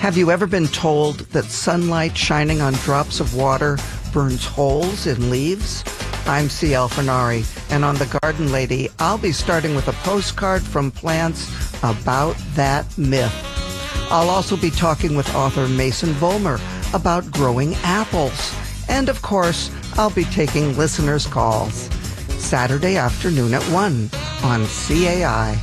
Have you ever been told that sunlight shining on drops of water burns holes in leaves? I'm C. Alfinari, and on The Garden Lady, I'll be starting with a postcard from plants about that myth. I'll also be talking with author Mason Vollmer about growing apples. And of course, I'll be taking listeners' calls. Saturday afternoon at 1 on CAI.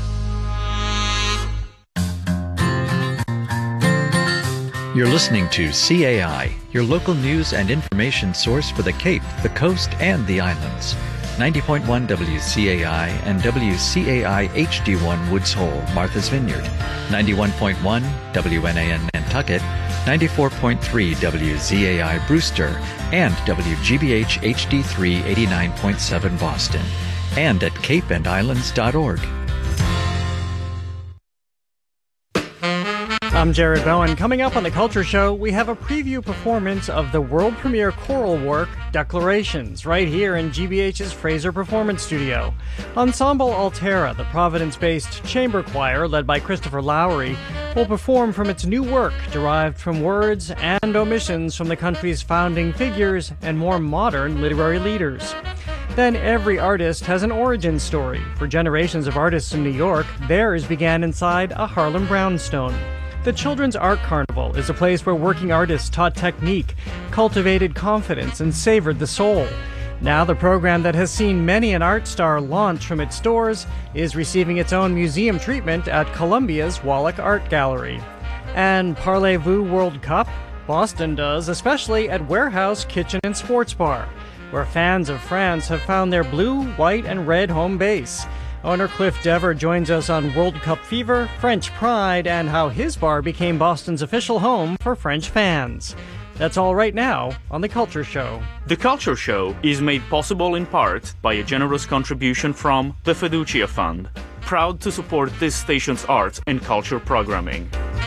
You're listening to CAI, your local news and information source for the Cape, the Coast, and the Islands. 90.1 WCAI and WCAI HD1 Woods Hole, Martha's Vineyard. 91.1 WNAN Nantucket. 94.3 WZAI Brewster. And WGBH HD3 89.7 Boston. And at capeandislands.org. I'm Jared Bowen. Coming up on The Culture Show, we have a preview performance of the world premiere choral work, Declarations, right here in GBH's Fraser Performance Studio. Ensemble Altera, the Providence-based chamber choir led by Christopher Lowry, will perform from its new work derived from words and omissions from the country's founding figures and more modern literary leaders. Then every artist has an origin story. For generations of artists in New York, theirs began inside a Harlem brownstone. The Children's Art Carnival is a place where working artists taught technique, cultivated confidence, and savored the soul. Now the program that has seen many an art star launch from its doors is receiving its own museum treatment at Columbia's Wallach Art Gallery. And Parlez-Vous World Cup? Boston does, especially at Warehouse Kitchen and Sports Bar, where fans of France have found their blue, white, and red home base. Owner Cliff Dever joins us on World Cup fever, French pride, and how his bar became Boston's official home for French fans. That's all right now on The Culture Show. The Culture Show is made possible in part by a generous contribution from the Fiducia Fund, proud to support this station's arts and culture programming.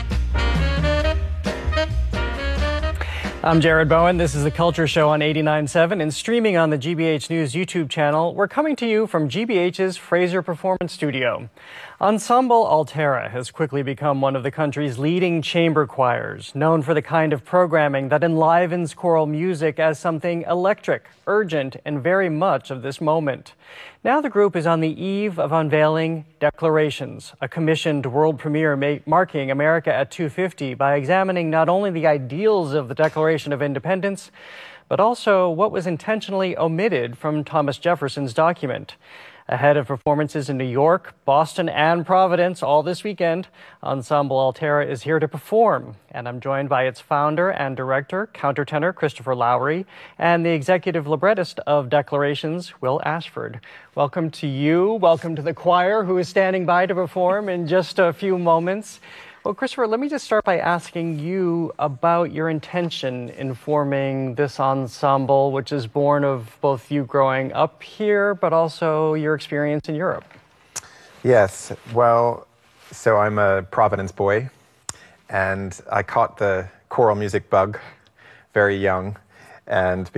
I'm Jared Bowen. This is The Culture Show on 89.7 and streaming on the GBH News YouTube channel. We're coming to you from GBH's Fraser Performance Studio. Ensemble Altera has quickly become one of the country's leading chamber choirs, known for the kind of programming that enlivens choral music as something electric, urgent, and very much of this moment. Now the group is on the eve of unveiling Declarations, a commissioned world premiere marking America at 250 by examining not only the ideals of the Declaration of Independence, but also what was intentionally omitted from Thomas Jefferson's document. Ahead of performances in New York, Boston, and Providence all this weekend, Ensemble Altera is here to perform. And I'm joined by its founder and director, countertenor Christopher Lowry, and the executive librettist of Declarations, Will Ashford. Welcome to you. Welcome to the choir, who is standing by to perform in just a few moments. Well, Christopher, let me just start by asking you about your intention in forming this ensemble, which is born of both you growing up here, but also your experience in Europe. Yes, well, so I'm a Providence boy, and I caught the choral music bug very young, and